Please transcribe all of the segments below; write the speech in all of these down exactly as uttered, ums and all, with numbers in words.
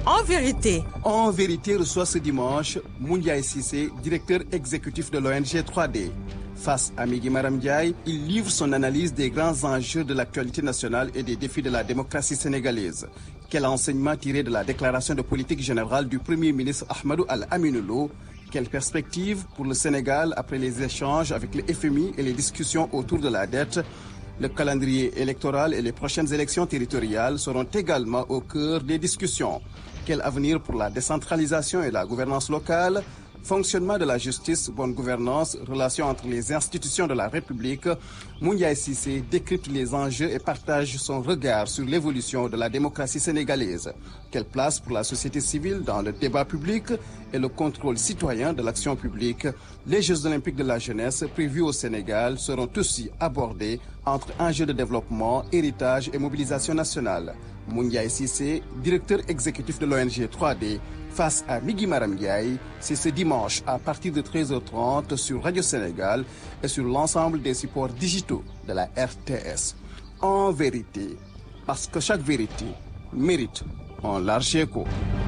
En vérité. En vérité reçoit ce dimanche Moundiaye Cissé, directeur exécutif de l'O N G trois D. Face à Migui Maram Ndiaye, il livre son analyse des grands enjeux de l'actualité nationale et des défis de la démocratie sénégalaise. Quel enseignement tirer de la déclaration de politique générale du Premier ministre Ahmadou Al-Aminou Lo? Quelles perspectives pour le Sénégal après les échanges avec le F M I et les discussions autour de la dette? Le calendrier électoral et les prochaines élections territoriales seront également au cœur des discussions. Quel avenir pour la décentralisation et la gouvernance locale? Fonctionnement de la justice, bonne gouvernance, relations entre les institutions de la République. Moundiaye Cissé décrypte les enjeux et partage son regard sur l'évolution de la démocratie sénégalaise. Quelle place pour la société civile dans le débat public et le contrôle citoyen de l'action publique? Les Jeux olympiques de la jeunesse prévus au Sénégal seront aussi abordés entre enjeux de développement, héritage et mobilisation nationale. Moundiaye Cissé, directeur exécutif de l'O N G trois D, face à Migui Maram Ndiaye, c'est ce dimanche à partir de treize heures trente sur Radio Sénégal et sur l'ensemble des supports digitaux de la R T S. En vérité, parce que chaque vérité mérite un large écho.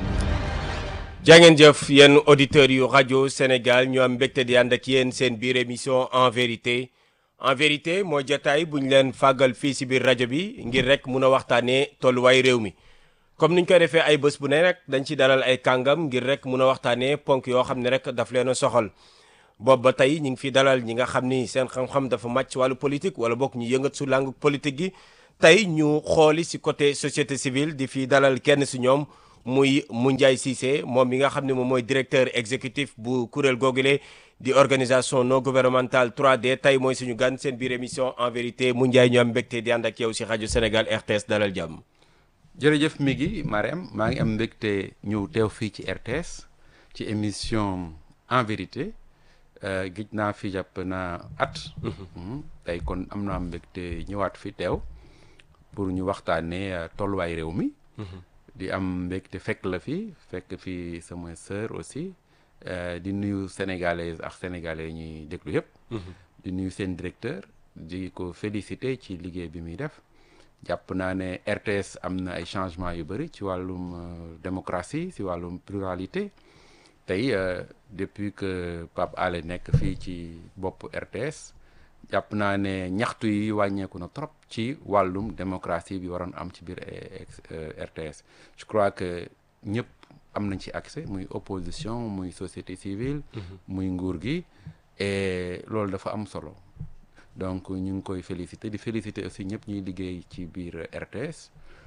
jàngeen jëf yéen auditeurs yu rajo Sénégal ñu am mbégte di ànd ak yéen seen biir émission en vérité en vérité mooy jotaay bu ñu leen fàggal fii si biir rajo bi ngir rek mun a waxtaanee tolluwaay réew mi. comme niñ koy defee ay bés bu ne rek dañ ci dalal ay kàngam ngir rek mun a waxtaanee ponk yoo xam ne rek daf leen a soxal boobu ba tey ñu ngi fi dalal ñi nga xam ni seen xam-xam dafa màcc wàllu politique wala bokk ñu yëngat su langue politique gi tey ñu xooli si côté société civile di fi dalal kenn si ñoom muy Moundiaye Cissé moom mi nga xam ne moom mooy directeur exécutif bu kuréel googule di organisation non gouvernementale trois D tey mooy suñu gan seen biir émission en vérité Moundiaye ñu am mbégte di ànd ak yow si rajo Sénégal R T S dalal jàmm. jërëjëf Migui Marème maa ngi am mbégte ñëw teew fii ci R T S ci émission en vérité gis naa fi jàpp naa at. tey kon am naa mbégte ñëwaat fi teew pour ñu waxtaanee tolluwaay réew mi. di am mbégte fekk la fi fekk fi sama sœur aussi di nuyu sénégalaises ak sénégalais ñuy déglu yëpp. di nuyu seen directeur di ko féliciter ci liggéey bi muy def. jàpp naa ne R T S am na ay changements yu bëri ci wàllum démocratie ci wàllum pluralité tey depuis que Pape Alé nekk fii ci bopp R T S jàpp naa ne ñaxtu yi wàññeeku na trop ci wàllum démocratie bi waroon am ci biir R T S je crois que ñëpp am nañ ci accès muy opposition muy société civile muy nguur gi et loolu dafa am solo donc ñu ngi koy féliciter di féliciter aussi ñëpp ñuy liggéey ci biir R T S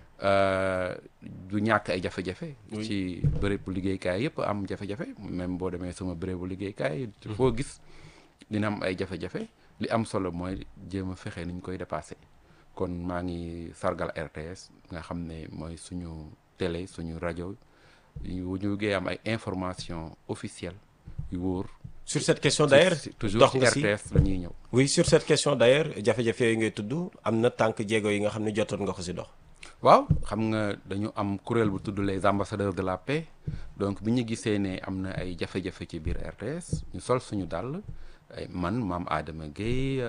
du ñàkk ay jafe-jafe. ci bérébu liggéeykaay yëpp am jafe-jafe même boo demee sama bérébu liggéeykaay. foo gis dina am ay jafe-jafe li am solo mooy jéem a fexe ni ñu koy dépasser kon maa ngi sargal R T S nga xam ne mooy suñu télé suñu rajo yu ñu ngi am ay information officielle yu wóor. sur cette question d'ailleurs toujours ci R T S la ñuy ñëw. oui sur cette question d'ailleurs jafe-jafe yooyu ngay tudd am na tànk jéego yi nga xam ne jotoon nga ko si dox. waaw xam nga dañu am kuréel bu tudd les ambassadeurs de la paix donc bi ñu gisee ne am na ay jafe-jafe ci biir R T S ñu sol suñu dàll ay man maam Adama Gueye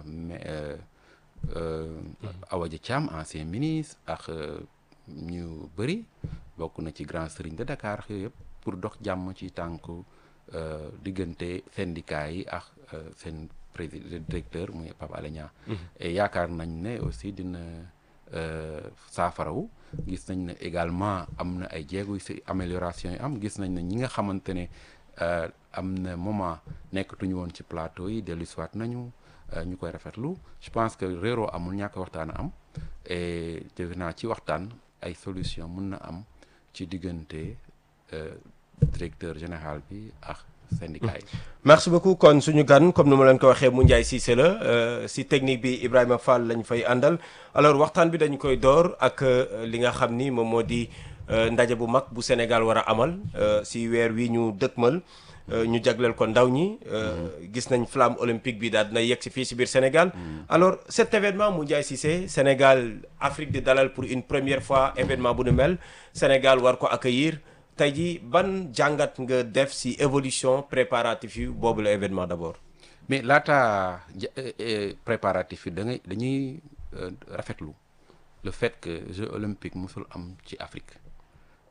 Awa Dia Thiam ancien ministre ak ñu bëri bokk na ci grand serigne de Dakar yooyu yëpp pour dox jàmm ci tànku. Uh, diggante syndicat yi ak uh, seen président directeur muy Pape Alé Niang et yaakaar nañ ne aussi dina uh, saafarawu gis nañ ne également am na ay jéego ci amélioration yi am gis nañ ne ñi nga xamante ne am na moment nekkatuñu woon ci plateau yi dellu siwaat nañu ñu koy rafetlu je pense que réeroo amul ñàkk waxtaan a am et defe naa ci waxtaan ay solution mën na am ci diggante directeur général bi ak syndicat yi. merci beaucoup kon suñu gan comme ni ma leen ko waxee Moundiaye Cissé la si technique bi Ibrahima Fall lañ fay àndal alors waxtaan bi dañu koy door ak li nga xam ni moom moo di ndaje bu mag bu Sénégal war a amal si weer wi ñu dëkkmal ñu jagleel ko ndaw ñi. gis nañ flamme olympique bi daal dina yegg si fii si biir Sénégal. alors cet événement Moundiaye Cissé Sénégal Afrique di dalal pour une première fois événement bu nu mel Sénégal war ko accueillir. tey jii ban jàngat nga def ci évolution préparatif yi boobu la événement d'abord. mais laata préparatif yi da ngay dañuy rafetlu le fait que Jeux olympiques musul am ci Afrique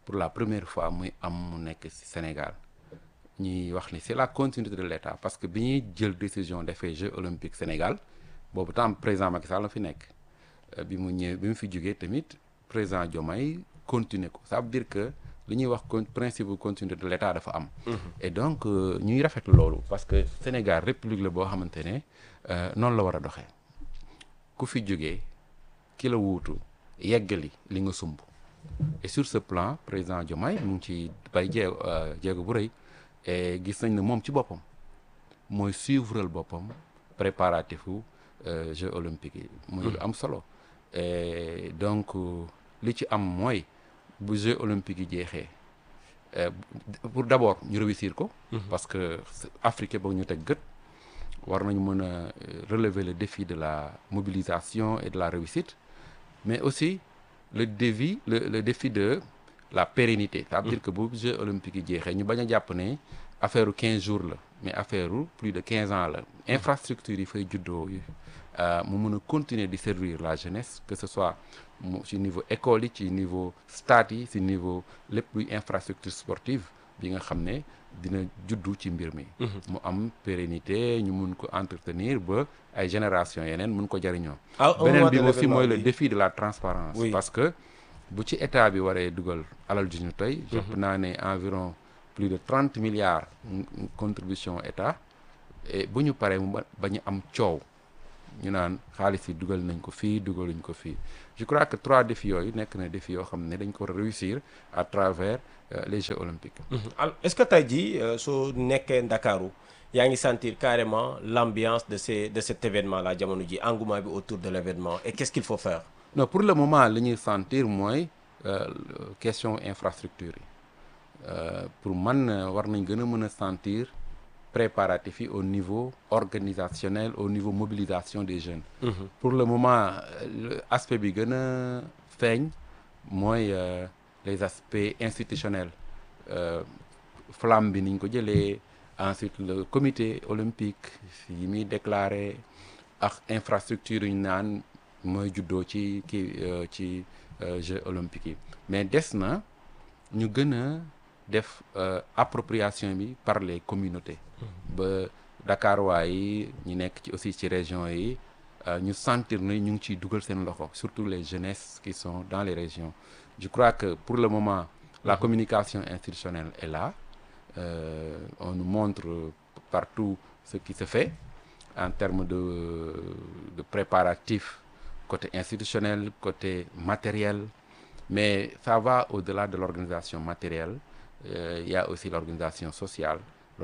pour la première fois muy am mu nekk ci Sénégal ñuy wax ni c'est la continuité de l'État parce que bi ñuy jël décision defee Jeux olympiques Sénégal boobu temps président Macky Sall la fi nekk bi mu ñëw bi mu fi jógee tamit président Diomaye continuer ko ça veut dire que li ñuy wax principe de continuité de l'État dafa am. Et donc ñuy rafetlu loolu parce que Sénégal république la boo xamante ne noonu la war a doxee ku fi jógee ki la wuutu yeggali li nga sumb et sur ce plan président Diomaye mu ngi ci bay jéego jéego bu rëy et gis nañ ne moom ci boppam mooy suivral boppam préparatifu Jeux olympiques yi. muy lu am solo et donc li ci am mooy. bu Jeux olympiques yi jeexee pour d'abord ñu réussir ko. parce que Afrique ba ñu teg gët war nañu mën a relever le défi de la mobilisation et de la réussite mais aussi le défi le, le défi de la pérennité. ça veut dire que bu Jeux olympiques yi jeexee ñu bañ a jàpp ne affaire u quinze jours la mais affaire u plus de quinze ans la. infrastructure yi fay juddoo yi mu mën a continuer di servir la jeunesse que ce soit ci niveau école yi ci niveau stade yi ci niveau lépp luy infrastructure sportive bi nga xam ne dina juddu ci mbir mi. mu am pérennité ñu mun ko entretenir ba ay génération yeneen mun ko jariñoo. beneen bi aussi mooy le défi de la transparence oui. parce que bu ci état bi waree dugal alal ju ñu tey. jàpp naa ne environ plus de trente milliards contribution état et bu ñu paree mu bañ a am coow. ñu naan xaalis yi dugal nañ ko fii dugaluñ ko fii je crois que trois défis yooyu nekk na défis yoo xam ne dañ ko war a réussir à travers euh, les Jeux olympiques. alors est-ce que tey jii soo nekkee Ndakaaru yaa ngi sentir carrément l'ambiance de ces de cet événement là jamono ji engouement bi autour de l'événement et qu'est-ce qu'il faut faire? non pour le moment li ñuy sentir mooy euh, question infrastructure yi euh, pour man war nañ gën a mën a sentir. préparatifs yi au niveau organisationnel au niveau mobilisation des jeunes. Mmh. Pour le moment aspect bi gën a feeñ mooy euh, les aspects institutionnels euh, flamme bi niñ ko jëlee ensuite le comité olympique yi muy déclaré ak infrastructure yu ñu naan mooy juddoo ci kii euh, ci euh, Jeux olympiques yi mais des na ñu gën a def euh, appropriation bi par les communautés. ba Dakar waaye ñi nekk ci aussi ci région yi ñu sentir ne ñu ngi ciy dugal seen loxo surtout les jeunesses qui sont dans les régions je crois que pour le moment la communication institutionnelle est là euh, on nous montre partout ce qui se fait en termes de de préparatifs côté institutionnel côté matériel mais ça va au-delà de l'organisation matérielle euh, il y a aussi l'organisation sociale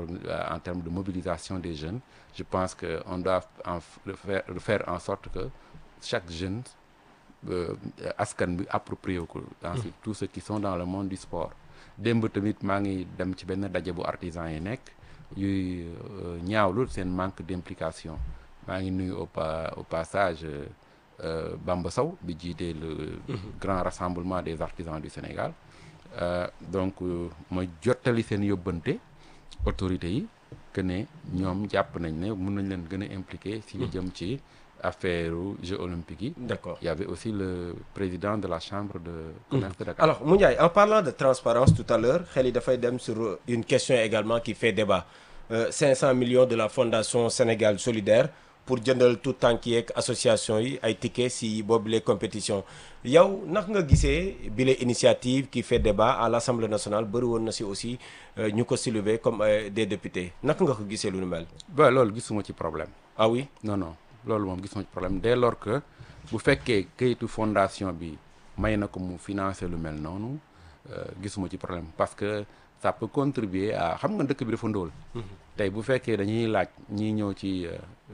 en termes de mobilisation des jeunes je pense que on doit en faire, faire en sorte que chaque jeune euh, askan bi approprié ko ensuite tous ceux qui sont dans le monde du sport démb tamit maa ngi dem ci benn daje bu artisan yi nekk yuy ñaawlu seen manque d'implication maa ngi nuyu au, au passage euh, Bamba Sow bi jiite le grand rassemblement des artisans du Sénégal euh, donc ma jottali seen yóbbante autorités yi que ne ñoom jàpp nañ ne mën nañ leen gën a impliqué si li jëm ci affaire Jeux olympiques yi. D'accord. Il y avait aussi le président de la chambre de commerce de Dakar. Alors Moundiaye, en parlant de transparence tout à l'heure xel yi dafay dem sur une question également qui fait débat euh, cinq cents millions de la Fondation Sénégal solidaire pour jëndal tout tànk yeeg association yi ay tickets si boobu les compétitions yow naka nga gisee bile initiative qui fait débat à l'Assemblée nationale bëri woon na si aussi ñu ko soulever comme euh, des députés naka nga ko gisee lu nu mel. ba loolu gisuma ci problème. ah oui non non loolu moom gisuma ci problème dès lors que bu fekkee kayitu fondation bi may na ko mu financer lu mel noonu euh, gisuma ci problème parce que ça peut contribuer à xam nga dëkk bi dafa ndóol. tey bu fekkee dañuy laaj ñiy ñëw ci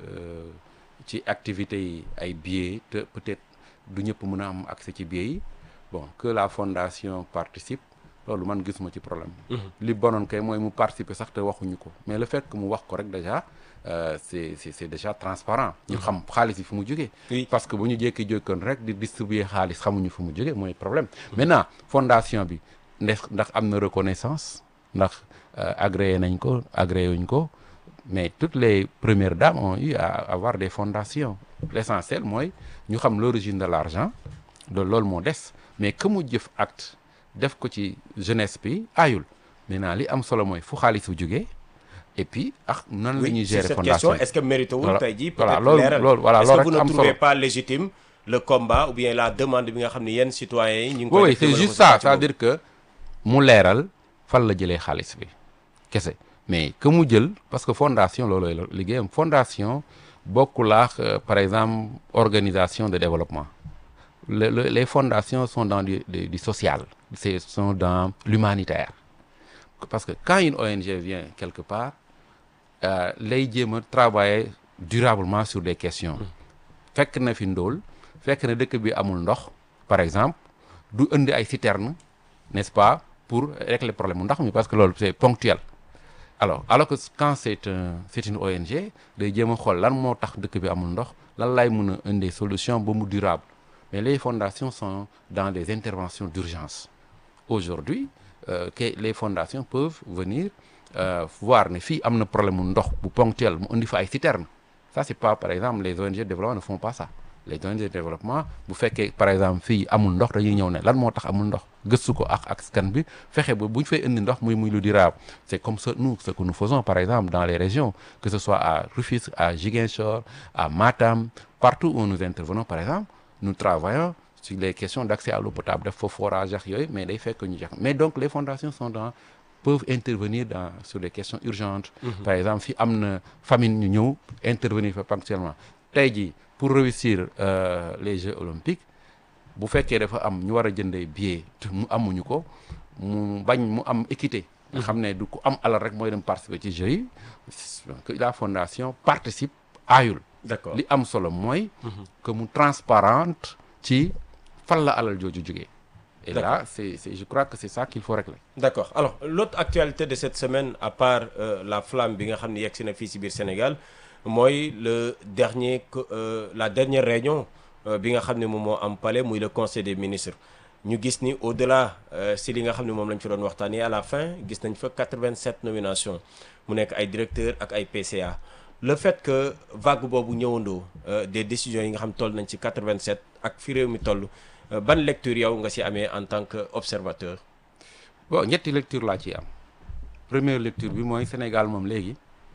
ci activités yi ay billets te peut-être du ñëpp mën a am accès ci billets yi bon que la fondation participe loolu man gisuma ci problème. li bonoon kay mooy mu participer sax te waxuñu ko mais le fait que mu wax ko rek déjà euh, c'est c'est c'est déjà transparent. ñu xam xaalis yi fu mu jógee. parce que bu ñu jékki-jékkoon rek di distribuer xaalis xamuñu fu mu jógee mooy problème. maintenant fondation bi ndax ndax am na reconnaissance ndax agréé nañ ko agréé wuñ ko mais toutes les premières dames ont eu à avoir des fondations l'essentiel mooy ñu xam l'origine de l'argent de loolu moo des mais que mu jëf acte def ko ci jeunesse bi aayul maintenant li am solo mooy fu xaalis bu jógee et puis ah nan la ñuy gérer fondation est-ce que mérite wul tey jii voilà peut-être loolu leeral loolu voilà est-ce loolu que vous rek ne am trouvez solo pas légitime le combat ou bien la demande bi nga xam ne yenn citoyens yi ñu ngi oui koy c'est juste ça c'est-à-dire que mu leeral fan la jëlee xaalis bi kese mais que mu jël parce que fondation loolooy la liggéeyam fondation bokkul ak par exemple organisation de développement le, le, les fondations sont dans du, du, du social c'est sont dans l'humanitaire parce que quand une O N G vient quelque part euh, lay jéem a travailler durablement sur des questions fekk na fi ndóol fekk na dëkk bi amul ndox par exemple du indi ay citernes n'est-ce pas pour régler problème mu ndox mi parce que loolu c'est ponctuel alors alors que quand c'est un c'est une O N G day jéem a xool lan moo tax dëkk bi amul ndox lan lay mën a indi solution ba mu durable mais les fondations sont dans des interventions d'urgence aujourd'hui euh, que les fondations peuvent venir euh, voir ne fii am na problème mu ndox bu ponctuel mu indi fa ay citernes ça c'est pas par exemple les O N G de développement ne font pas ça les O N G de développement bu fekkee par exemple fii amul ndox dañuy ñëw ne lan moo tax amul ndox gëstu ko ak ak askan bi fexe ba bu ñu fay indi ndox muy muy lu durable c'est comme ça nous ce que nous faisons par exemple dans les régions que ce soit à Rufisque à Ziguinchor à Matam partout où nous intervenons par exemple nous travaillons sur les questions d'accès à l'eau potable def fa forage ak yooyu mais day fekk ñu jeex mais donc les fondations sont dans peuvent intervenir dans sur des questions urgentes mm-hmm. Par exemple fi am na famine ñu ñëw intervenir fa ponctuellement tey jii pour réussir euh, les Jeux olympiques bu fekkee dafa am ñu war a jëndee billet mu amuñu ko mu bañ mu am équité nga xam ne du ko am alal rek mooy dem participer ci Jeux yi que la fondation participe aayul d'accord li am solo mooy que mu transparente ci fan la alal jooju jógee et là c'est c'est je crois que c'est ça qu'il faut régler d'accord alors l'autre actualité de cette semaine à part euh, la flamme bi nga xam ne yegsi na fii ci biir Sénégal mooy le dernier euh, la dernière réunion euh, bi nga xam ne moom moo am palais muy le conseil des ministres ñu gis ni au-delà euh, si li nga xam ne moom lañ fi doon waxtaanee à la fin gis nañ fa quatre-vingt-sept nominations mu nekk ay directeurs ak ay P C A le fait que vague boobu ñëwandoo euh, des décisions yi nga xam toll nañ ci quatre-vingt-sept ak fi réew mi toll euh, ban lecture yow nga ci amee en tant que observateur. bon ñetti lecture laa ciy am première lecture bi mooy Sénégal moom léegi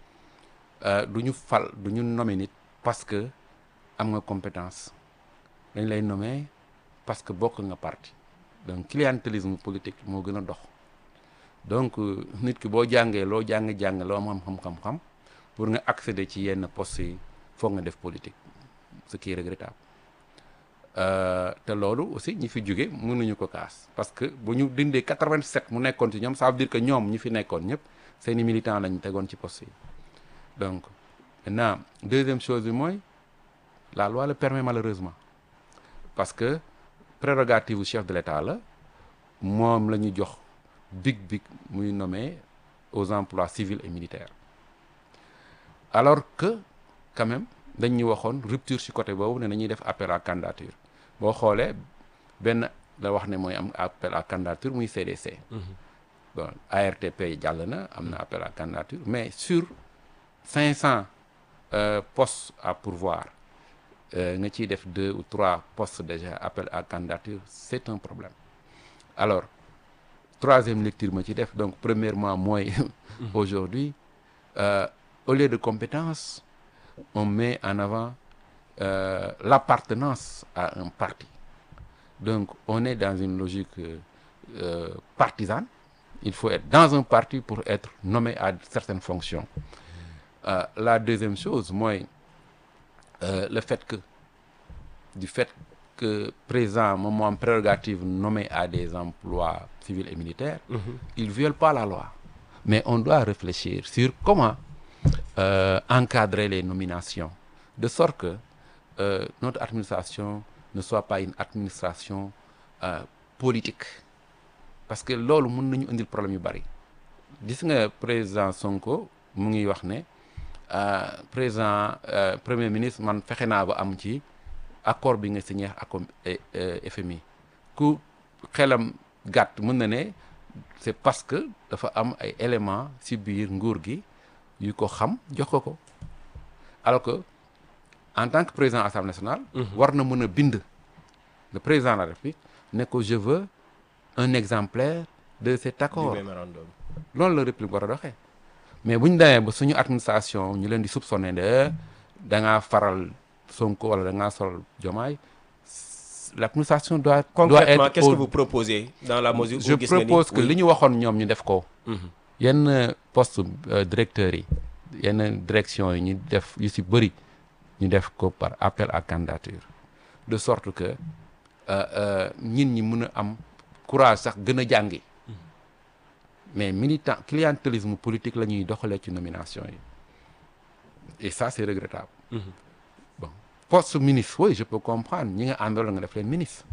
euh, du ñu fal du ñu nommer nit parce que am nga compétence dañ lay nommer parce que bokk nga parti donc clientélisme politique moo gën a dox donc euh, nit ki boo jàngee loo jàng-jàng loo am xam-xam-xam pour nga accéder ci yenn postes yi foog nga def politique ce qui est regrettable euh, te loolu aussi ñi fi jóge mënuñu ko kaas parce que bu ñu dindee quatre-vingt-sept mu nekkoon ci ñoom ça veut dire que ñoom ñi fi nekkoon ñëpp seeni militants lañu tegoon ci postes yi donc maintenant deuxième chose bi mooy la loi le permet malheureusement parce que prérogative du chef de l'État la moom la ñu jox big big muy nommé aux emplois civils et militaires alors que quand même dañ ñu waxoon rupture ci côté boobu ne nañuy def appel à candidature boo xoolee benn la wax ne mooy am appel à candidature muy C D C. Mm-hmm. Bon A R T P jàll na am na appel à candidature mais sur cinq cents euh, postes à pourvoir nga ciy def deux ou trois postes déjà appel à candidature c'est un problème alors troisième lecture ma ci def donc premièrement mooy mm-hmm. aujourd'hui euh, au lieu de compétences on met en avant euh, l'appartenance à un parti donc on est dans une logique euh, partisane il faut être dans un parti pour être nommé à certaines fonctions euh, la deuxième chose mooy Euh, le fait que du fait que président moom moo am prérogative nommé à des emplois civils et militaires mm-hmm. il viole pas la loi mais on doit réfléchir sur comment euh, encadrer les nominations de sorte que euh, notre administration ne soit pas une administration euh, politique parce que loolu mën nañu indil problème yu bari gis nga président Sonko mu ngi wax ne Euh, président euh, premier ministre man fexe naa ba am ci accord bi nga signé ak F M I ku xelam gàtt mën na ne c'est parce que dafa am ay éléments ci biir nguur gi yu ko xam jox ko ko alors que en tant que président assemblée nationale. Mm-hmm. war na mën a bind le président de la République ne ko je veux un exemplaire de cet accord. du mémorandum. loolu la république war a doxee mais bu ñu demee ba suñu administration ñu leen di soupçonné de da ngaa faral Sonko wala da ngaa faral Diomaye l'administration doit doit concrètement être qu'est-ce au... que vous proposez dans la mesure où je gis nga ni propose que oui. li ñu waxoon ñoom ñu def ko Mhm. yenn poste euh, directeurs yi yenn direction yi ñu def yu si bëri ñu def ko par appel à candidature de sorte que ñin ñi mën a am courage sax gën a jàngi mais militant clientélisme politique la ñuy doxalee ci nomination yi et ça c'est regrettable. Mhm. Bon poste ministre oui je peux comprendre ñi nga àndal nga def leen ministre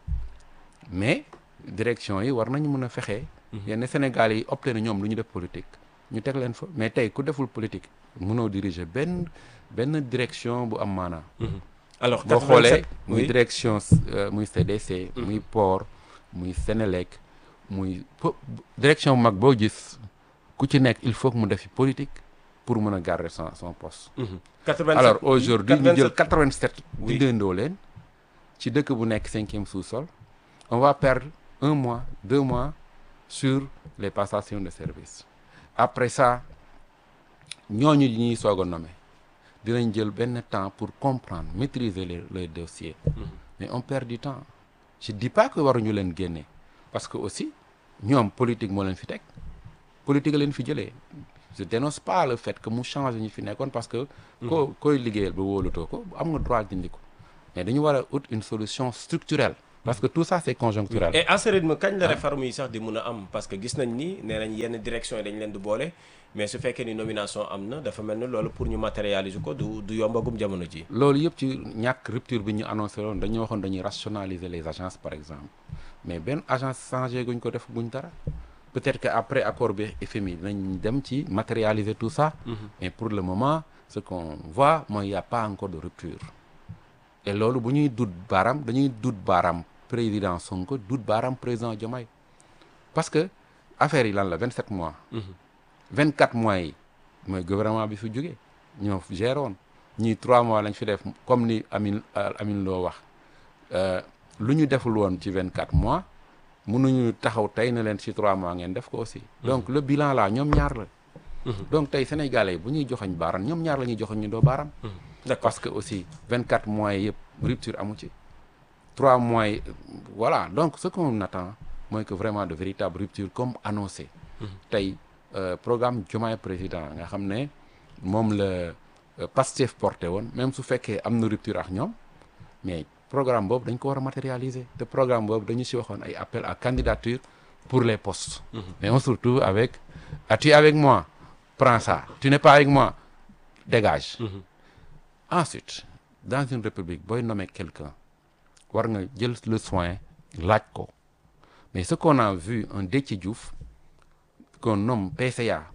mais direction yi war nañu mën a fexe. yenn Sénégal yi opté na ñoom lu ñu def politique ñu teg leen fa mais tey ku deful politique mënoo diriger benn benn direction bu am maanaa. Mhm. alors boo xoolee quatre-vingt-sept, muy oui. direction euh, muy C D C. muy port muy Sénélec muy po- direction bu mag boo gis ku ci nekk il faut que mu defi politique pour mën a garder son son poste. Mhm. quatre-vingt-sept, alors oui. aujourd'hui ñu jël quatre-vingt-sept. quatre-vingt-sept Oui. bindandoo leen ci dëkk bu nekk cinquième sous-sol on va perdre un mois deux mois sur les passations de service après ça ñooñu ñuy soog a nommer dinañ jël benn temps pour comprendre maîtriser les les dossiers mais on perd du temps je dis pas que waruñu leen génne parce que aussi ñoom politique moo leen fi teg politique a leen fi jëlee je dénonce pas le fait que mu change ñu fi nekkoon parce que ko koy liggéeyal ba wóolutoo ko am nga droit dindi ko mais dañu war a ut une solution structurelle parce que tout ça c'est conjoncturel. et à ce rythme kañ la réforme yi sax di mun a am parce que gis nañ ni nee nañ yenn direction yi dañ leen di boole mais su fekkee ni nomination am na dafa mel ni loolu pour ñu matérialiser ko du du yombagum jamono ji. loolu yëpp ci ñàkk rupture bi ñu annoncé woon dañu waxoon dañuy rationaliser les agences par exemple mais benn agence changé guñ ko def guñ dara peut-être que après accord bi F M I dinañ dem ci matérialiser tout ça. mais pour le moment ce qu'on voit mooy y a pas encore de rupture. et loolu bu ñuy dut baaraam dañuy dut baaraam président Sonko dut baaraam président Diomaye parce que affaire yi lan la vingt-sept mois. vingt-quatre mois yi mooy gouvernement bi fi jógee ñoo géré woon ñii trois mois lañ fi def comme ni Amine Amine loo wax lu ñu deful woon ci vingt-quatre mois mënuñu taxaw tey na leen ci trois mois ngeen def ko aussi. donc le bilan là ñoom ñaar la. donc tey sénégalais yi bu ñuy joxoñ baaraam ñoom ñaar la ñuy joxoñ ñu doo baaraam. d'accord parce que aussi vingt-quatre mois yi yëpp rupture amu ci. trois mois yi voilà donc ce qu'on attend mooy que vraiment de véritables ruptures comme annoncé. tey euh, programme Diomaye président nga xam ne moom la euh, Pastef porté woon même su fekkee am na rupture ak ñoom mais programme boobu dañ ko war a matérialiser te programme boobu dañu si waxoon ay appel à candidature pour les postes. Mm-hmm. mais on se retrouve avec ah tu es avec moi prends ça tu n'es pas avec moi dégage. Mm-hmm. Ensuite dans une république booy nommer quelqu'un war nga jël le soin laaj ko mais ce qu'on a vu un Déthié Diouf qu'on nomme P C A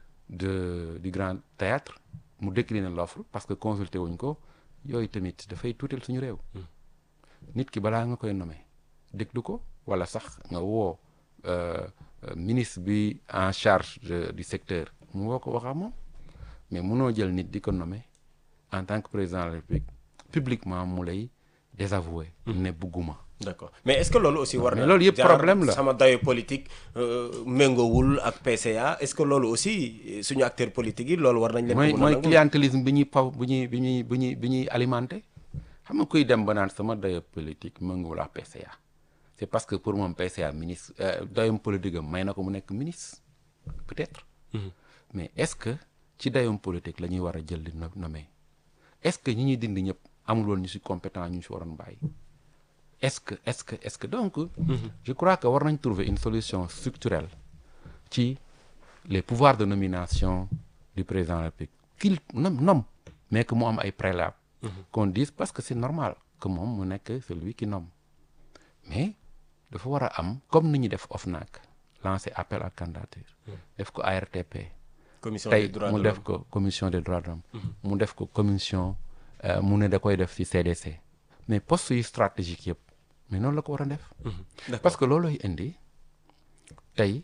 de du Grand Théâtre mu décliner l'offre parce que consulté wuñ ko yooyu tamit dafay tuutal suñu réew. nit ki balaa nga koy nommer déglu ko wala sax nga woo euh, ministre bi en charge de, du secteur mu woo ko wax ak moom mais munoo jël nit di ko nommer en tant que président de la République publiquement mu lay désavouer. ne bugguma. d'accord mais est-ce que loolu aussi war na. mais loolu yëpp problème la sama dayo politique méngoowul ak P C A est-ce que loolu aussi suñu acteurs politiques yi loolu war nañ leen. mooy ko mooy clientélisme bi ñuy paw bi ñuy bi ñuy bi ñuy bi ñuy alimenté xam nga kuy dem ba naan sama dayo politique méngoowul ak P C A c'est parce que pour moom P C A ministre dayoom politique am may na ko mu nekk ministre peut-être. Mm-hmm. mais est-ce que ci dayoom politique la ñuy war a jël di nommer est-ce que ñi ñuy dindi ñëpp amul woon ñu ci compétent ñu ci waroon bàyyi. est-ce que est-ce que est-ce que donc. Mm-hmm. je crois que war nañ trouver une solution structurelle ci les pouvoirs de nomination du président de la République qu'il nomme nomme mais que mu am ay préalables. Mm-hmm. qu'on dise parce que c'est normal que moom mu nekk celui qui nomme mais dafa war a am comme ni ñu def OFNAC lancer appel à candidature. def ko A R T P. commission des droits de l'homme tey mu def ko commission des droits de l'homme. Mm-hmm. mu def ko commission mu ne da koy def ci C D C. mais postes yi stratégique yëpp. mais noonu la ko war a def. Mmh, parce que loolooy indi tey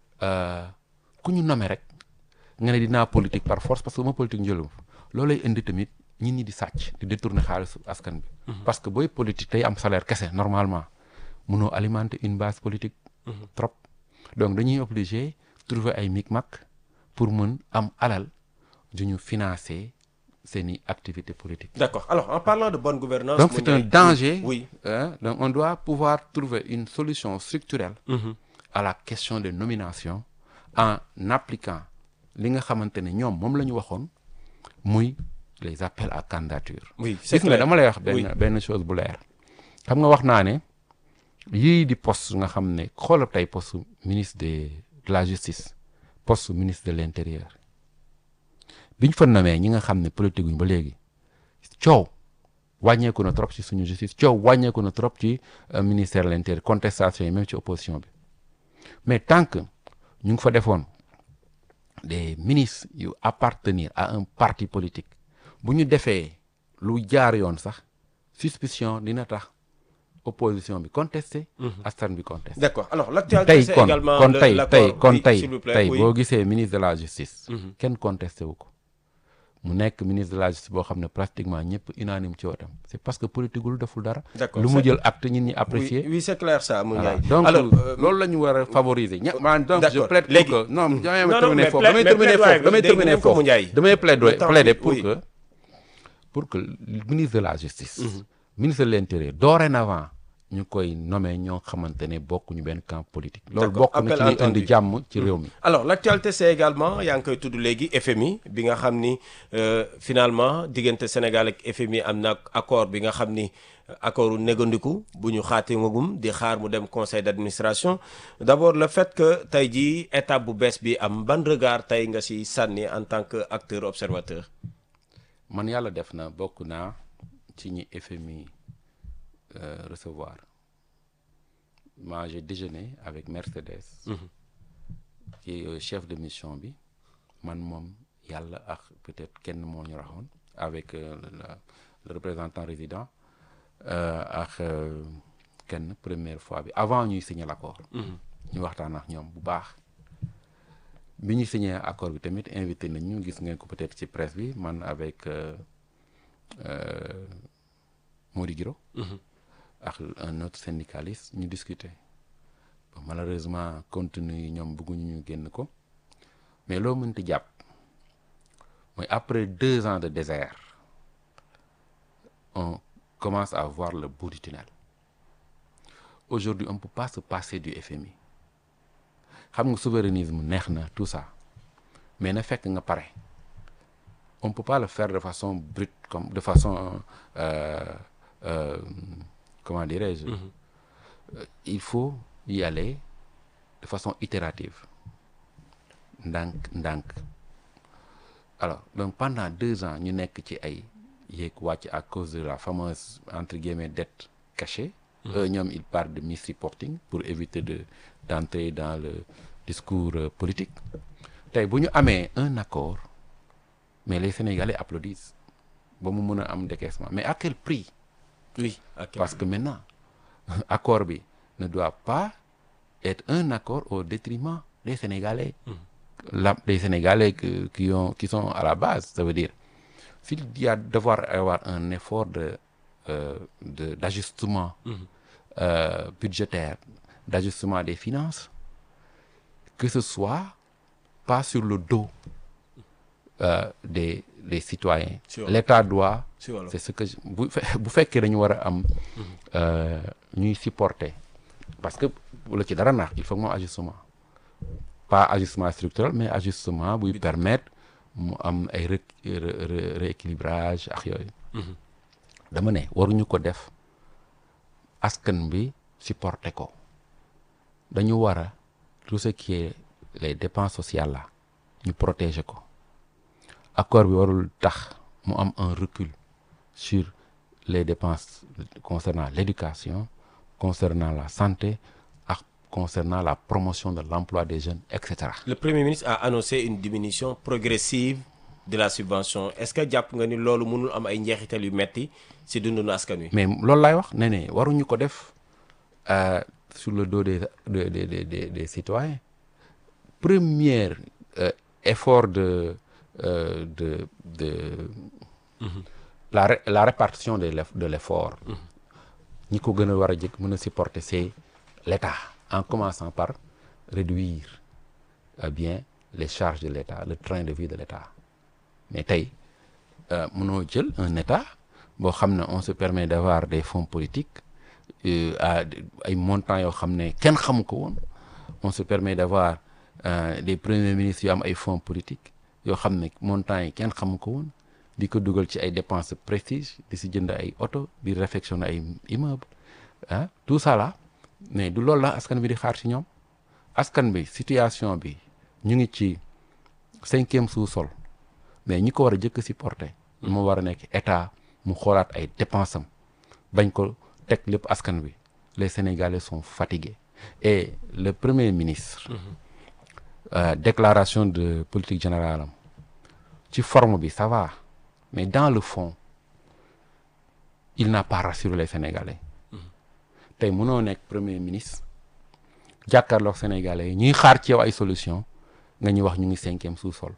ku ñu nommé rek nga ne dinaa politique par force parce que ma politique njëlum loolooy indi tamit ñit ñi di sàcc di détourner xaalisu askan bi. Mmh. parce que booy politique tey am salaire kese normalement munoo alimenter une base politique trop donc dañuy obligé trouver ay micmac pour mën am alal du ñu financer seeni activité politique. D'accord. Alors, en parlant de bonne gouvernance... Donc, c'est un danger. Oui. Hein, donc, on doit pouvoir trouver une solution structurelle Mm-hmm. à la question de nomination en appliquant li nga xamante ne ñoom moom la ñu waxoon muy les appels à candidature. Oui, c'est gis nga clair. dama lay wax benn Oui. benn chose bu leer. xam nga wax naa ne yii di poste nga xam ne xoolal tey poste ministre de de la justice poste ministre de l'intérieur biñ fa namee ñi nga xam ne politique guñ ba léegi coow wàññeeku na trop ci suñu justice coow wàññeeku na trop ci euh, ministère de l'intérieur contestation yi même ci opposition bi mais tant que ñu ngi fa defoon des ministres yu appartenir à un parti politique bu ñu defee lu jaar yoon sax suspicion dina tax opposition bi contesté askan bi contesté D'accord. Alors, l'actualité, tey c'est kon également kon le- tey l'accord. tey kon Oui, tey s'il vous plaît. tey Oui. boo gisee ministre de la justice kenn contesté wu ko mu nekk ministre de la justice boo xam ne pratiquement ñëpp unanime ci wotam c'est parce que politique gul deful dara D'accord, lu mu c'est- jël acte ñit ñi Oui, apprécier oui, c'est clair ça, voilà. Mouniaï. donc Alors, euh, loolu la ñu war a favoriser ña man donc je d'accord. plaide pour Léegi- que non damay non, terminer mais foofu plaide- damay mais terminer plaidoyer foofu damay bi, terminer dégg foofu nañ ko Mouniaï. damay plaidoyer Le temps plaider bi, pour oui. que pour que le ministre de la justice ministre de l'intérieur dorénavant ñu koy nommer ñoo xamante ne bokkuñu benn camp politique loolu D'accord. bokk na Appel ci liy entendu. indi jàmm ci réew mi Alors, l'actualité, c'est également, yaa ngi koy tudd léegi F M I bi nga xam ni euh, finalement diggante Sénégal ak F M I am na accord bi nga xam ni euh, accordu négandiku bu ñu xaatimagum di xaar mu dem conseil d'administration. D'abord, le fait que tey jii étape bu bees bi am ban regard tey nga si sànni en tant que acteur observateur. man yàlla def na bokk naa ci ñi F M I euh, recevoir moi j'ai déjeuné avec Mercedes qui est chef de mission bi man moom yàlla ak peut-être kenn moo ñu raxoon avec euh, la- le représentant résident euh, ak euh, kenn première fois bi avant ñuy signer l'accord ñu waxtaan ak ñoom bu baax bi ñu signé accord bi tamit invité nañ ñu gis ngeen ko peut-être ci presse bi man avec euh, euh, Mody Guiro ak un autre syndicaliste ñu discuter bon, malheureusement contenu yi ñoom bëgguñu ñu génn ko mais loo mënti jàpp mooy après deux ans de désert on commence à voir le bout du tunnel aujourd'hui on ne peut pas se passer du F M I xam nga souverainisme neex na tout ça mais na fekk nga pare on peut pas le faire de façon brute comme de façon euh, euh, comment dirais-je Euh, il faut y aller de façon itérative ndànk ndànk alors donc pendant deux ans ñu nekk ci ay yéeg wàcc à cause de la fameuse entre guillemets dette cachée eux ñoom ils parlent de misreporting pour éviter de d'entrer dans le discours euh, politique tey bu ñu amee un accord mais les Sénégalais applaudissent ba mu mën a am décaissement mais à quel prix Oui. ok. parce que maintenant accord bi ne doit pas être un accord au détriment des Sénégalais la, des Sénégalais que, qui ont qui sont à la base ça veut dire s'il y a devoir avoir un effort de euh, de d'ajustement euh, budgétaire d'ajustement des finances que ce soit pas sur le dos euh, des des citoyens Sur- l'État doit Si wolof. c'est ce que je- bu fe- bu fekkee dañu war a am euh, ñuy supporter parce que la ci dara naax il faut que moom ajustement pas ajustement structurel mais ajustement buy permettre mu am ay ré ré- ré- rééquilibrage ak yooyu dama ne waruñu ko def askan bi supporter ko dañu war a tout ce qui est les dépenses sociales là ñu protéger ko accord bi warul tax mu am un recul sur les dépenses concernant l'éducation concernant la santé ak concernant la promotion de l'emploi des jeunes et cetera. Le Premier ministre a annoncé une diminution progressive de la subvention. Est-ce que jàpp nga ni loolu mënul am ay njeexital yu metti si dundunu askan wi. mais loolu laay wax ne ne waruñu ko def euh, sur le dos des des des des, des, des citoyens. Premier euh, effort de euh, de de la ré- la répartition de l'eff- de l'effort ñi ko gën a war a jëkk mën a supporter c'est l'État en commençant par réduire euh, bien les charges de l'État, le train de vie de l'État. Mais tey mënoo jël un État boo xam ne on se permet d'avoir des fonds politiques euh, à ay montants yoo xam ne kenn xamu ko woon. On se permet d'avoir euh, des premiers ministres yu am ay fonds politiques yoo xam ne montants yi kenn xamu ko woon di ko dugal ci ay dépenses de prestige di si jënd ay oto di réfectionner ay immeubles ah tout ça là mais du loolu la askan bi di xaar ci ñoom askan bi situation bi ñu ngi ci cinquième sous-sol mais ñi ko war a jëkk supporter moo war a nekk état mu xoolaat ay dépenses am bañ ko teg lépp askan bi les Sénégalais sont fatigués et le premier ministre mm-hmm. euh, déclaration de politique générale am ci forme bi ça va mais dans le fond il n'a pas rassuré les Sénégalais tey mënoo nekk premier ministre jàkkaarloog Sénégalais yi ñuy xaar ci yow ay solution nga ñuy wax ñu ngi cinquième sous-sol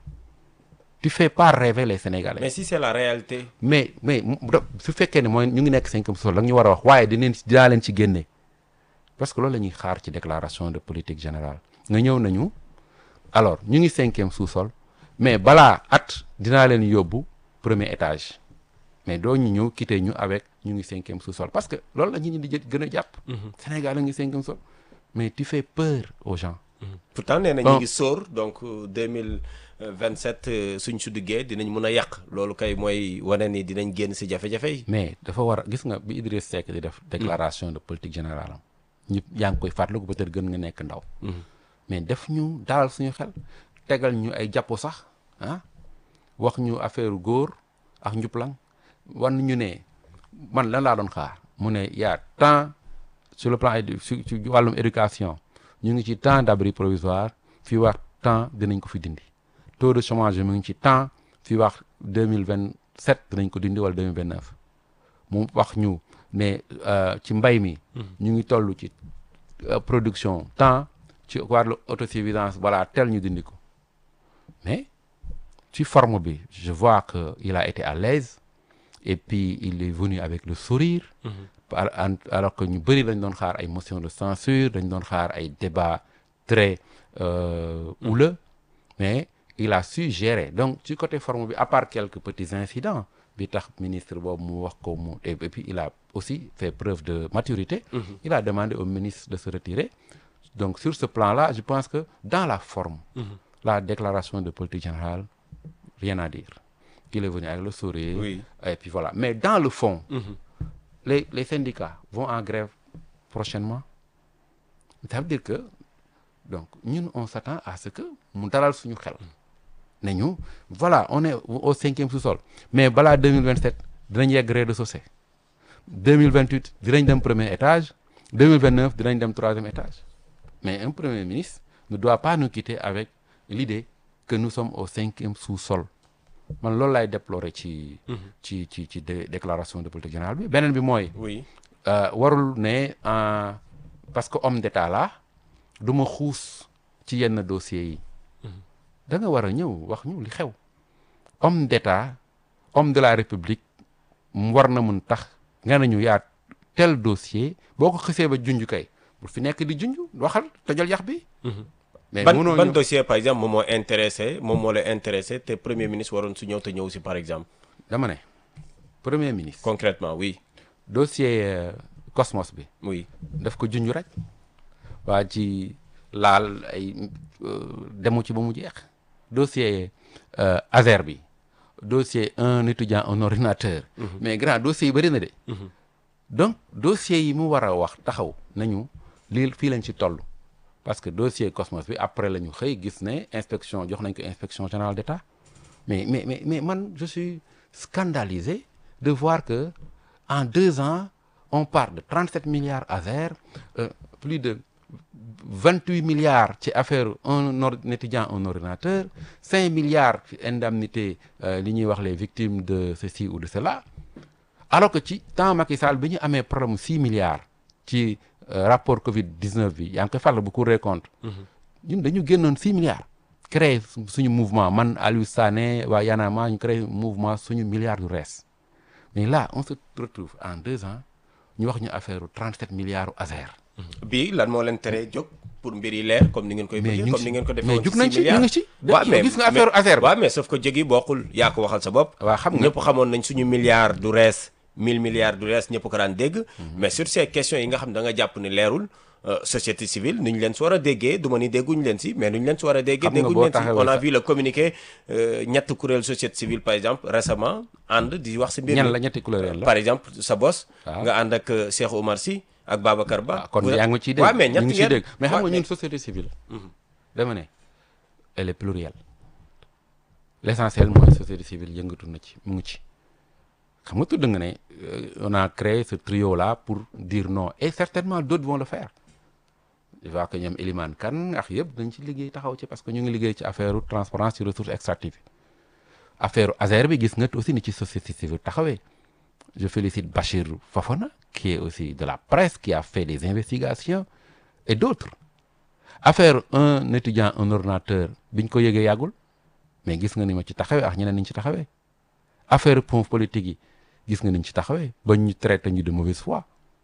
tu fais pas rêver les Sénégalais. mais si c'est la réalité. mais mais su fekkee ne mooy ñu ngi nekk cinquième sous-sol da nga ñu war a wax waaye dinañ dinaa leen ci génne parce que loolu la ñuy xaar ci déclaration de politique générale nga ñëw nañu alors ñu ngi cinquième sous-sol mais balaa at dinaa leen yóbbu premier étage mais doo ñu ñëw quitter ñu avec ñu ngi cinquième sous-sol parce que loolu la ñu di gën a jàpp. Sénégal la ngi cinquième sous-sol mais tu fais peur aux gens. pourtant nee na ñu ngi sóor donc deux mille vingt-sept suñ su duggee dinañ mun a yàq loolu kay mooy wane ni dinañ génn si jafe-jafe yi. mais dafa war a gis nga bi Idriss Seck di def déclaration de politique générale am ñëpp yaa ngi koy fàttaliku peut-être gën nga nekk ndaw. mais def ñu dalal suñu xel tegal ñu ay jàppo sax ah wax ñu affaire góor ak njublang wan ñu ne man lan laa doon xaar mu ne y a tant sur le plan édu ci wàllum éducation ñu ngi ci temps d'abri provisoire fii wax temps dinañ ko fi dindi taux de chômage mu ngi ci temps fii wax deux mille vingt-sept dinañ ko dindi wala deux mille vingt-neuf mu wax ñu ne ci mbay mi ñu ngi toll ci production temps ci wàllu autosuffisance voilà tel ñu dindi ko mais ci forme bi je vois que il a été à l'aise et puis il est venu avec le sourire mm-hmm. alors que ñu bëri dañ doon xaar ay motion de censure dañ doon xaar ay débat très euh, houleux mm-hmm. mais il a su gérer donc ci côté forme bi à part quelques petits incidents bi tax ministre boobu mu wax ko mu et puis il a aussi fait preuve de maturité mm-hmm. il a demandé au ministre de se retirer donc sur ce plan-là je pense que dans la forme mm-hmm. la déclaration de politique générale rien à dire il est venu avec le sourire oui. Et puis voilà mais dans le fond mm-hmm. les les syndicats vont en grève prochainement ça veut dire que donc ñun on s'attend à ce que mu dalal suñu xel ne ñu voilà on est au cinquième sous-sol mais balaa deux mille vingt-sept dinañ yegg rez-de-chaussée deux mille vingt-huit dinañ dem premier étage deux mille vingt-neuf dinañ dem troisième étage mais un premier ministre ne doit pas nous quitter avec l'idée que nous sommes au cinquième sous-sol man loolu laay déplorer ci ci ci ci déclaration de politique générale bi beneen bi mooy oui warul ne parce que homme d'état la du ma xuus ci yenn dossiers yi da nga war a ñëw wax ñu li xew homme d'état homme de la république mu war na mun tax nga nañu yaa tel dossier boo ko xësee ba junj kay bu fi nekk di junj waxal tojal yax bi mais ban ban dossier par exemple moom moo intéressé moom moo la intéressé te premier ministre waroon su ñëw te ñëw si par exemple. dama ne premier ministre. concrètement oui. dossier euh, Cosmos bi. oui daf ko junj rek waa ci laal ay demu ci ba mu jeex. dossier euh, Azer bi dossier un étudiant un ordinateur. Mm-hmm. mais grand dossier yi bëri na de. Mm-hmm. donc dossier yi mu war a wax taxaw nañu lii fii lañ ci toll. parce que dossier Cosmos bi après la ñu xëy gis ne inspection jox nañ ko inspection générale d'État mais mais mais mais man je suis scandalisé de voir que en deux ans on part de trente-sept milliards Azer euh, plus de vingt-huit milliards ci affaire un, un étudiant un ordinateur cinq milliards ci indemnité euh, li ñuy wax les victimes de ceci ou de cela alors que ci temps Macky Sall bi ñu amee problème six milliards ci Euh, rapport Covid dix-neuf bi yaa ngi koy fàttali bu Cour des comptes. ñun dañu génnoon six milliards. créé suñu mouvement man Aliou Sané waa Y'en a marre ñu créé mouvement suñu milliards du rees mais là on se retrouve en deux ans ñu wax ñu affaire trente-sept milliards u Azer bii lan moo leen tere jóg pour mbir yi leer comme ni ngeen koy bëggee comme ni ngeen ko defee mais woon jug ci nañ six ci ñu ngi milliards ci. waaw mais gis nga affaire Azer bi. waaw mais sauf que jëgi bokkul yaa ko waxal sa bopp. waaw xam nga ñëpp xamoon nañ suñu milliards du rees mille milliards du rees ñëpp ko daan dégg. mais sur ces questions yi nga xam da nga jàpp ni leerul société civile nu ñu leen si war a déggee du ma ni dégguñu leen si mais nu ñu leen si war a déggee. xam nga dégguñu boo leen si taxawee on a sax- vu le communiqué ñett kuréel société civile par exemple récemment ànd di wax si mbir ñan mi. la ñetti couleur la. par exemple sa boss. waaw. nga ànd ak euh, Cheikh Oumar Sy ak Babacar Ba. waaw kon Vous- yaa ngi ciy dégg waaw mais ñett ñu ngi ciy ngeen- dégg mais xam waaw, nga ñun société civile. dama ne elle est plurielle. l' essentiel mooy société civile yëngatu na ci mu ngi ci. xam nga tudd nga ne euh, on a créé ce trio là pour dire non et certainement d' autres vont le faire. je vois que ñoom Elimane Kane ak yëpp dañ ci liggéey taxaw ci parce que ñu ngi liggéey ci affaire transparence ci ressources extractives affaire Azer bi gis nga aussi ni ci société civile taxawee. Je félicite Bachir Fofana, qui est aussi de la presse, qui a fait des investigations, et d'autres. Affaire un étudiant, un ordinateur, biñ ko yëgee yàggul, mais gis nga ni ma ci taxawee ak ñeneen ni ñu ci taxawee. Affaire fonds politique yi, gis nga ni ñu ci taxawee, ba ñu traité ñu de mauvaise foi.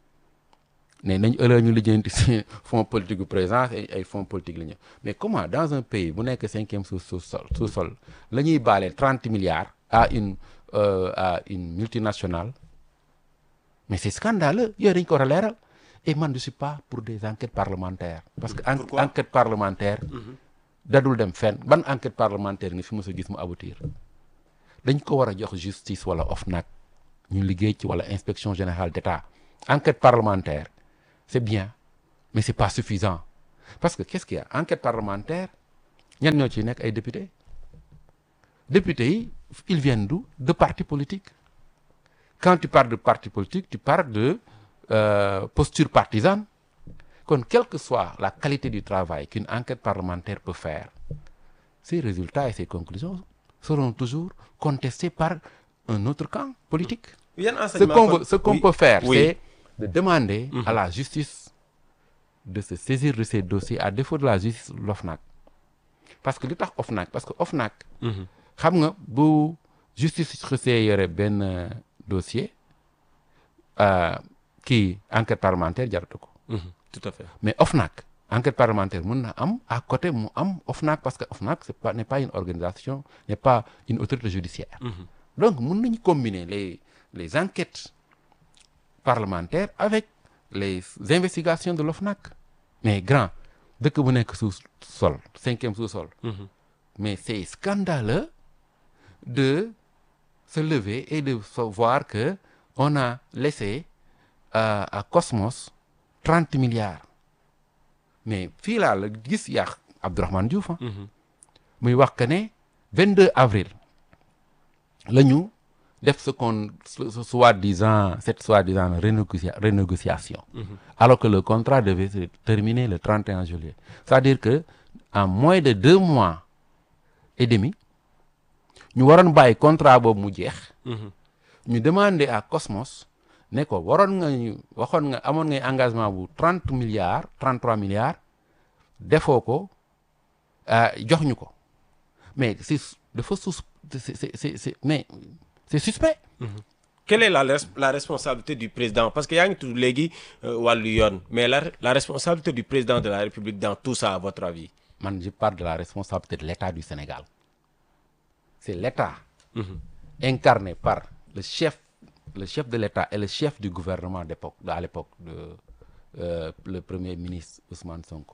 ne nañ ëllëg ñu lijjanti si fonds politique bu présence ay ay fonds politique la ñu mais comment dans un pays bu nekk cinquième sous sous sol sous sol la ñuy baale trente milliards à une euh, à une multinationale mais c'est scandaleux yooyu dañ ko war a leeral et man je suis pas pour des enquêtes parlementaires parce que en, Pourquoi? enquête parlementaire dadul dem fenn ban enquête parlementaire nga fi mos a gis mu aboutir dañ ko war a jox justice wala OFNAC ñu liggéey ci wala inspection générale d'État enquête parlementaire c'est bien mais c'est pas suffisant parce que qu'est-ce qu'il y a enquête parlementaire ñan ñoo ciy nekk ay députés députés yi ils viennent d'où de partis politiques quand tu parles de parti politique tu parles de euh, posture partisane kon quelle que soit la qualité du travail qu'une enquête parlementaire peut faire ces résultats et ces conclusions seront toujours contestés par un autre camp politique. Yan Ce enseignement qu'on kon- veut- ce qu'on oui. peut faire, Oui. c'est de demander à la justice de se saisir de ces dossiers à défaut de la justice l'OFNAC. Parce que li tax OFNAC parce que OFNAC xam nga bu justice xësee yore benn euh, dossier euh, kii enquête parlementaire jaratu ko Mhm, tout à fait. mais OFNAC enquête parlementaire mën na am à côté mu am OFNAC parce que OFNAC c'est pas n'est pas une organisation n'est pas une autorité judiciaire donc mën nañu combiner les les enquêtes parlementaires avec les investigations de l'OFNAC mais grand dëkk bu nekk sous sol cinquième sous-sol mais c'est scandaleux de se lever et de voir que on a laissé à, à Cosmos trente milliards mais fii laa la gis yàq Abdourahmane Diouf muy wax que ne vingt-deux avril la ñu def ce qu'on ce soi-disant cette soi-disant renégocia- renégociation alors que le contrat devait se terminer le trente et un juillet c'est-à-dire que en moins de deux mois et demi ñu waroon bàyyi contrat boobu mu jeex ñu demander à Cosmos ne ko waroon nga ñu waxoon nga amoon ngay engagement bu trente milliards trente trois milliards defoo ko euh, jox ñu ko mais c'est dafa sus c'est c'est c'est c'est mais c'est suspect. Quelle est la, res- la responsabilité du président? Parce que yaa ngi tudd léegi euh, wàllu yoon mais la, la responsabilité du président de la République dans tout ça à votre avis? Man je parle de la responsabilité de l'État du Sénégal. C'est l'État incarné par le chef le chef de l'État et le chef du gouvernement d'époque à l'époque de euh, le premier ministre Ousmane Sonko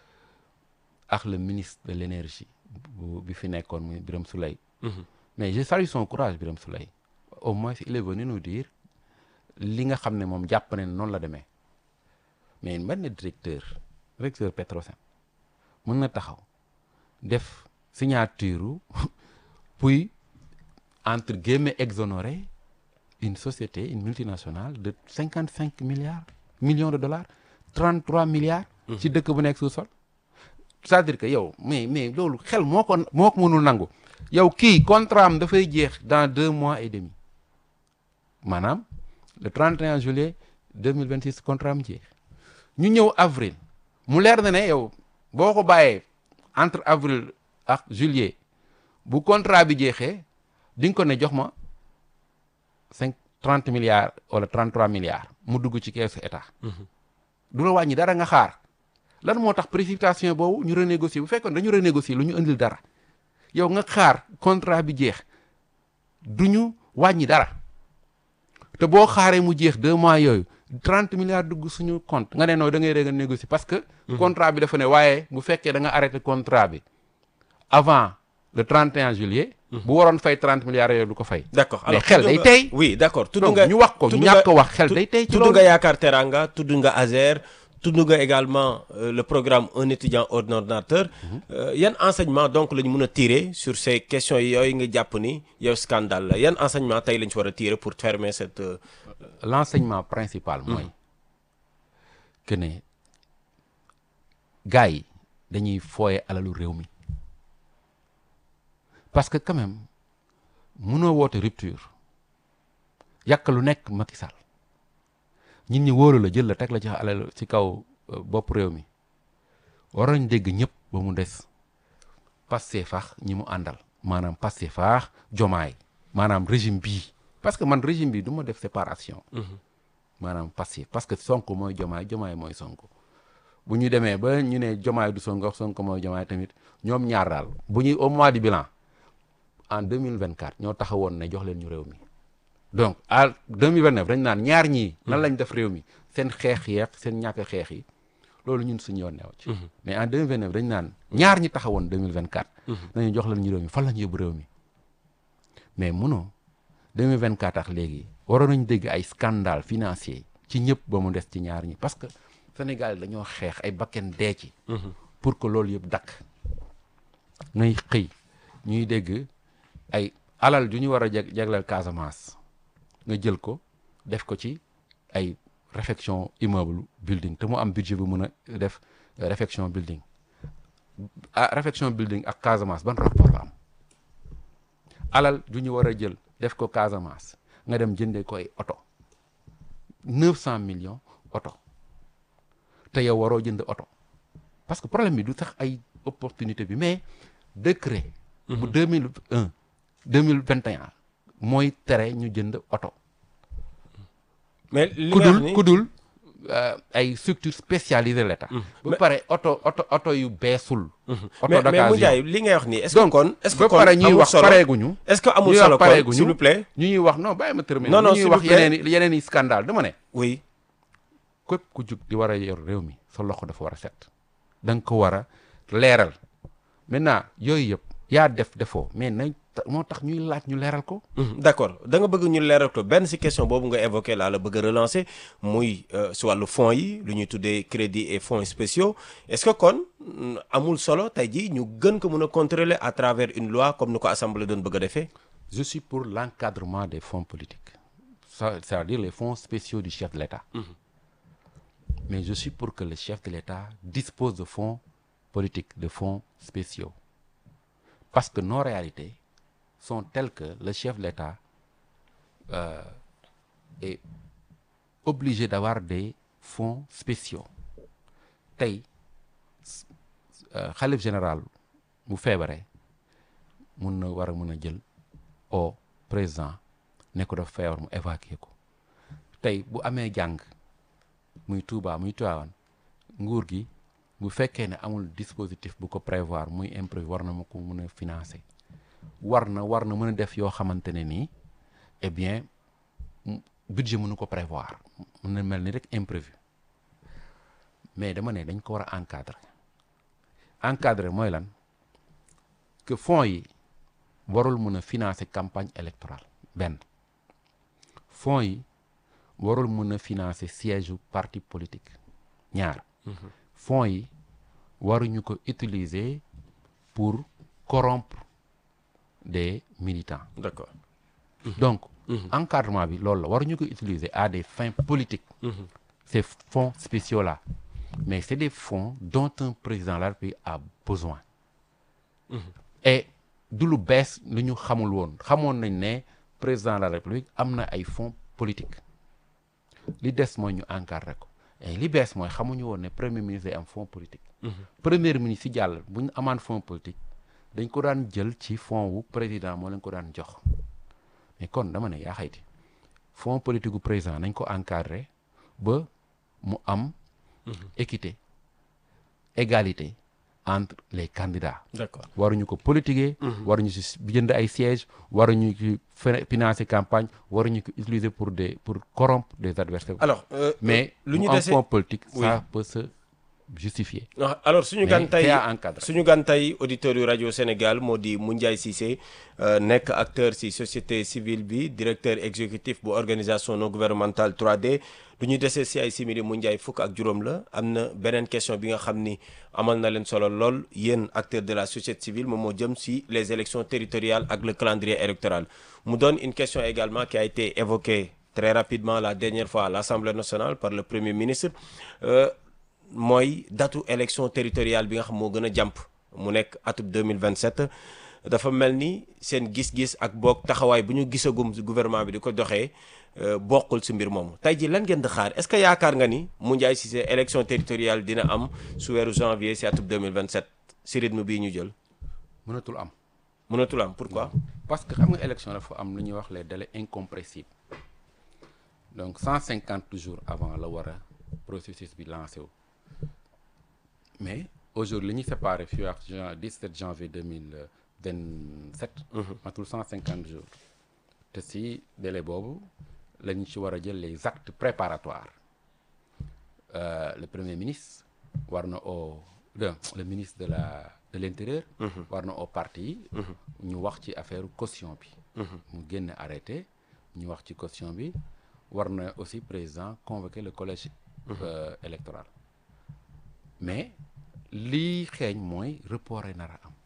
ak le ministre de l'énergie bu bi fi nekkoon muy Birame Souleye. Mais je salue son courage Birame Souleye. Au moins il est venu nous dire li nga xam ne moom jàpp ne noonu la demee mais benn directeur directeur Petrosen mën na taxaw def signature puis entre guillemets exonérer une société une multinationale de cinquante cinq milliards millions de dollars trente trois milliards ci dëkk bu nekk sous-sol c'est-à-dire que yow mais mais loolu xel moo ko moo ko mënul nangu yow kii contrat am dafay jeex dans deux mois et demi maanaam le trente et un juillet deux mille vingt-six contrat am jeex ñu ñëw avril mu leer na ne yow boo ko bàyyee entre avril ak juillet bu contrat bi jeexee di nga ko ne jox ma cinq trente milliards wala trente trois milliards mu dugg ci keesu état du la wàññi dara nga xaar lan moo tax précipitation boobu ñu renégocier bu fekkoon dañu renégocier lu ñu indil dara yow nga xaar contrat bi jeex du ñu wàññi dara te boo xaaree mu jeex deux mois yooyu trente milliards dugg suñu compte nga ne noo da ngay rega négocier parce que contrat bi dafa ne waaye bu fekkee da nga arrêté contrat bi avant le trente et un juillet bu waroon fay trente milliards yooyu du ko fay d'accord mais xel day tey oui d'accord tudd donc nga ñu wax ko ñu ñàkk ko wax xel day tey ci tudd loolu nga Yaakaar Teranga tudd nga Azer tudd nga également euh, le programme Un étudiant un ordinateur euh, yan enseignement donc la ñu mën a tirer sur ces questions yooyu nga jàpp ni yow scandale la yan enseignement tey la ñu ci war a tirer pour fermer cette euh, l'enseignement principal mooy que ne gars yi dañuy fooye alalu réew mi parce que quand même mënoo woote rupture yàq lu nekk Macky Sall ñit ñi wóoru la jël la teg la ci alal ci kaw bopp réew mi war nañ dégg ñëpp ba mu des Pastef faax ñi mu àndal maanaam Pastef faax Jomaay maanaam régime bii parce que man régime bi du ma def séparation maanaam Pastef parce que Sonko mooy Jomaay Jomaay mooy Sonko bu ñu demee ba ñu ne Jomaay du Sonko Sonko mooy Jomaay tamit ñoom ñaar daal bu ñuy au mois du bilan en deux mille vingt-quatre ñoo taxawoon ne jox leen ñu réew mi donc à deux mille vingt-neuf dañ naan ñaar ñii nan lañ def réew mi seen xeex yeex seen ñàkk xeex yi loolu ñun suñu yoon neew ci mais en deux mille vingt-neuf dañ naan ñaar ñi taxawoon deux mille vingt-quatre nañu jox leen ñu réew mi fan lañu yóbbu réew mi mais munoo deux mille vingt-quatre ak léegi waroon nañ dégg ay scandale financier ci ñëpp ba mu des ci ñaar ñi parce que Sénégal dañoo xeex ay bakken dee ci pour que loolu yëpp dakk ngay xëy ñuy dégg ay alal ju ñu war a jag jagleel Casamance nga jël ko def ko ci ay réfection immeuble building te mu am budget bu mën a def réfection building ah réfection building ak Casamance ban rapport la am alal ju ñu war a jël def ko Casamance nga dem jëndee ko ay oto neuf cent millions oto te yow waroo jënd oto parce que problème bi du tax ay opportunité bi mais décret bu deux mille un deux mille vingt et un mooy tere ñu jënd oto mais li ku nga wax dul ni ku dul ay structure spécialisée l'État ba pare oto oto oto yu beesul oto mais mais d'occasion Moundiaye li ngay wax nii est-ce que donc kon est-ce que ba kon pare ñuy amul wax solo pareeguñu est-ce que amul ñuy solo wax kon pareeguñu s'il vous plaît ñu ñuy wax non bàyyi ma terminer Non, non, ñu ñuy s'il wax vous plaît. yeneen i yeneen i scandale dama ne oui képp ku jug di war a yor réew mi sa loxo dafa war a set da nga ko war a leeral maintenant yooyu yëpp yaa def defoo mais nañ moo tax ñuy laaj ñu leeral ko Mhm, d'accord da nga bëgg ñu leeral ko benn ci question boobu nga évoqué laa la bëgg a relancer muy euh, si wàllu fonds yi lu ñuy tuddee crédit et fonds spéciaux est-ce que kon mm, amul solo tey jii ñu gën ko mën a contrôler à travers une loi comme ni ko assemblée doon bëgg a defee. je suis pour l'encadrement des fonds politiques ça c'est-à-dire les fonds spéciaux du chef de l'État mais je suis pour que le chef de l'État dispose de fonds politiques de fonds spéciaux parce que nos réalités sont telles que le chef de l'État euh, est obligé d'avoir des fonds spéciaux tey xalif général bu feebaree mun na war a mën a jël au président ne ko dafa feebar mu évacuer ko tey bu amee jàng muy Touba muy Tivaouane nguur gi bu fekkee ne amul dispositif bu ko prévoir muy imprévu war na ma ko mën a financer war na war na mën a def yoo xamante ne nii eh bien budget mënu ko prévoir mën na mel ni rek imprévu mais dama ne dañ ko war a encadrer encadrer mooy lan que fonds yi warul mën a financer campagne électorale benn fonds yi warul mën a financer siège u parti politique ñaar fonds yi waruñu ko utiliser pour corrompre des militants d'accord donc encadrement bi loolu la waruñu ko utiliser à des fins politiques ces fonds spéciaux là mais c'est des fonds dont un président de la République a besoin et du lu bees lu ñu xamul woon xamoon nañ ne président de la République am na ay fonds politiques li des mooy ñu encadrer ko et li bees mooy xamuñu woon ne premier ministre day am fonds politique premier ministre si jàll bu ñu amaan fonds politique dañ ko daan jël ci fonds wu président moo leen ko daan jox mais kon dama ne yaa xayti fonds politique gu président nañ ko encadrer ba mu am équité égalité entre les candidats. D'accord. waruñu ko politiquer. waruñu si jënd ay sièges waruñu ci financer campagne waruñu ko utiliser pour des pour corrompre des adversaires. alors euh, mais lu ñu en dese fond politique oui. ça peut se justifier. Ah, alors suñu Mais gan tey c'est à encadrer. suñu gan tey auditeurs yu rajo Sénégal moo di Moundiaye Cissé euh, nekk acteur ci société civile bi directeur exécutif bu organisation non gouvernementale trois D lu ñu desee ci ay simili Moundiaye fukk ak juróom la am na beneen question bi nga xam ni amal na leen solo lool yéen acteurs de la société civile moom moo jëm ci les élections territoriales ak le calendrier électoral mu doon une question également qui a été évoquée très rapidement la dernière fois à l'Assemblée nationale par le Premier ministre euh, mooy datu élection territoriale bi nga xam moo gën a jàmp mu nekk atub deux mille vingt-sept dafa mel ni seen gis-gis ak boog taxawaay bu ñu gisagum gouvernement bi di ko doxee bokkul ci mbir moomu tey ji lan ngeen di xaar est-ce que yaakaar nga ni Moundiaye Cissé élection territoriale dina am su weeru janvier ci atub deux mille vingt-sept ci rythme bii ñu jël. mënatul am. mënatul am pourquoi. parce que xam nga élection dafa am lu ñuy wax les délais incompressibles donc cent cinquante jours avant la war a processus bi lancé wu. mais aujourd'hui li ñuy séparé fii ak dix-sept janvier deux mille vingt-sept matul cent cinquante jours te si délai boobu la ñu ci war a jël les actes préparatoires euh, le premier ministre war na au le, le ministre de la de l'intérieur war na au parti yi ñu wax ci affaire caution bi mu génn arrêté ñu wax ci caution bi war na aussi président convoquer le collège euh, électoral mais lii xeeñ mooy report nar a am